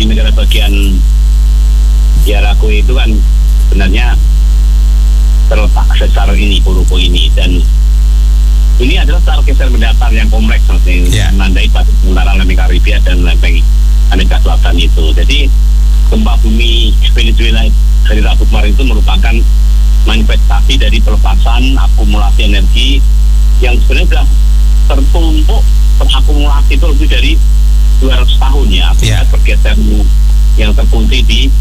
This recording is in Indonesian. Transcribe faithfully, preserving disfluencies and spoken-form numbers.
di negara bagian Yaracuy itu kan sebenarnya terletak sesar ini, Puruko ini, dan ini adalah sar geser mendatar yang kompleks, yang yeah. menandai batas antara lempeng Karibia dan lempeng Amerika Selatan itu. Jadi gempa bumi Venezuela dari Rabu kemarin itu merupakan manifestasi dari pelepasan akumulasi energi yang sebenarnya sudah tertumpuk, terakumulasi itu lebih dari dua ratus tahun ya, yeah. bergeser yang terkunci di